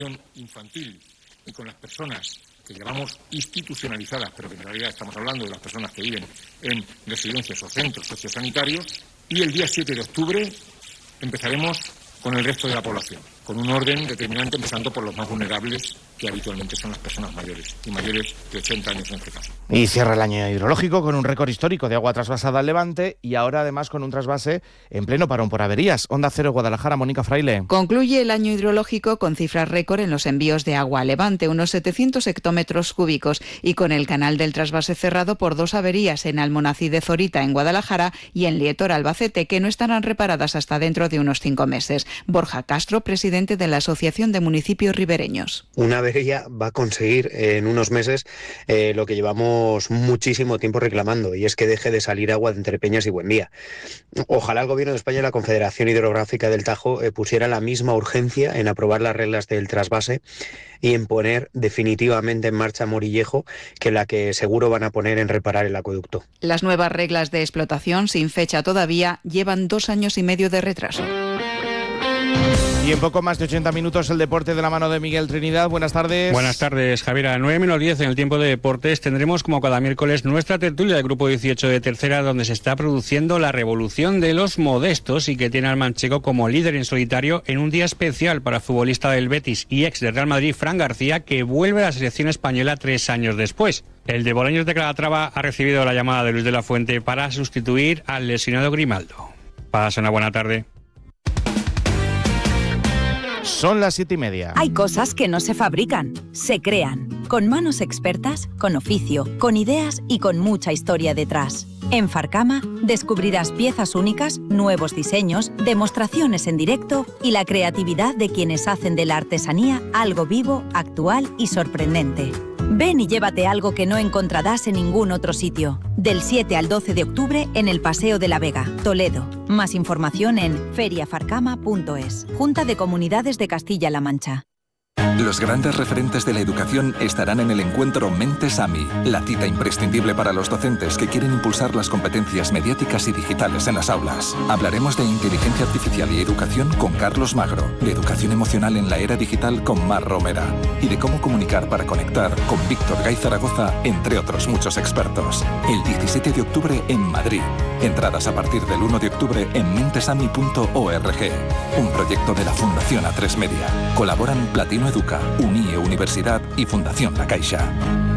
infantil y con las personas que llamamos institucionalizadas, pero que en realidad estamos hablando de las personas que viven en residencias o centros sociosanitarios, y el día 7 de octubre empezaremos con el resto de la población, con un orden determinante, empezando por los más vulnerables, que habitualmente son las personas mayores, y mayores de 80 años en este caso. Y cierra el año hidrológico con un récord histórico de agua trasvasada al Levante y ahora además con un trasvase en pleno parón por averías. Onda Cero Guadalajara, Mónica Fraile. Concluye el año hidrológico con cifras récord en los envíos de agua a Levante, unos 700 hectómetros cúbicos, y con el canal del trasvase cerrado por 2 averías en Almonací de Zorita, en Guadalajara, y en Lietor, Albacete, que no estarán reparadas hasta dentro de unos 5 meses. Borja Castro, presidente de la Asociación de Municipios Ribereños. Una avería va a conseguir en unos meses lo que llevamos muchísimo tiempo reclamando, y es que deje de salir agua de Entrepeñas y Buendía. Ojalá el Gobierno de España y la Confederación Hidrográfica del Tajo pusieran la misma urgencia en aprobar las reglas del trasvase y en poner definitivamente en marcha Morillejo que la que seguro van a poner en reparar el acueducto. Las nuevas reglas de explotación, sin fecha todavía, llevan 2 años y medio de retraso. Y en poco más de 80 minutos el deporte de la mano de Miguel Trinidad. Buenas tardes. Buenas tardes, Javier. A 9:10 en el tiempo de deportes tendremos, como cada miércoles, nuestra tertulia del Grupo 18 de Tercera, donde se está produciendo la revolución de los modestos y que tiene al manchego como líder en solitario en un día especial para el futbolista del Betis y ex del Real Madrid, Fran García, que vuelve a la selección española 3 años después. El de Bolaños de Calatrava ha recibido la llamada de Luis de la Fuente para sustituir al lesionado Grimaldo. Pasa una buena tarde. Son las 7:30. Hay cosas que no se fabrican, se crean. Con manos expertas, con oficio, con ideas y con mucha historia detrás. En Farcama descubrirás piezas únicas, nuevos diseños, demostraciones en directo y la creatividad de quienes hacen de la artesanía algo vivo, actual y sorprendente. Ven y llévate algo que no encontrarás en ningún otro sitio. Del 7 al 12 de octubre en el Paseo de la Vega, Toledo. Más información en feriafarcama.es. Junta de Comunidades de Castilla-La Mancha. Los grandes referentes de la educación estarán en el encuentro Mentes AMI, la cita imprescindible para los docentes que quieren impulsar las competencias mediáticas y digitales en las aulas. Hablaremos de inteligencia artificial y educación con Carlos Magro, de educación emocional en la era digital con Mar Romera y de cómo comunicar para conectar con Víctor Gay Zaragoza, entre otros muchos expertos. El 17 de octubre en Madrid. Entradas a partir del 1 de octubre en mentesami.org. Un proyecto de la Fundación A3 Media. Colaboran Platino Educa, UNIE Universidad y Fundación La Caixa.